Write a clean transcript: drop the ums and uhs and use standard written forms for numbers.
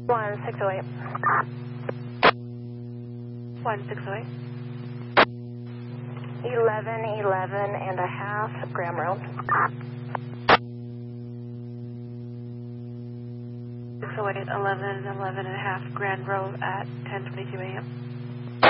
1608. 1608. 1111 and a half, Graham Road. 608, 1111 and a half, Grand Road at 10:22 a.m.